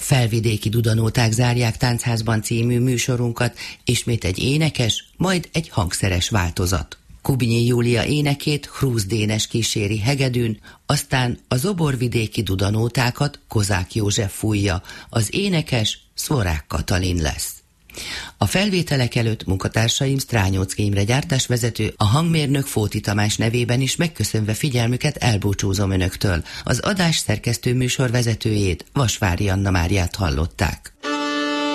Felvidéki Dudanóták zárják Táncházban című műsorunkat, ismét egy énekes, majd egy hangszeres változat. Kubinyi Júlia énekét Hrúz Dénes kíséri hegedűn, aztán a zoborvidéki Dudanótákat Kozák József fújja, az énekes Szvorák Katalin lesz. A felvételek előtt munkatársaim Strányóczky Imre gyártásvezető, a hangmérnök Fóti Tamás nevében is megköszönve figyelmüket elbúcsúzom önöktől. Az adás szerkesztő műsor vezetőjét, Vasvári Anna Máriát hallották.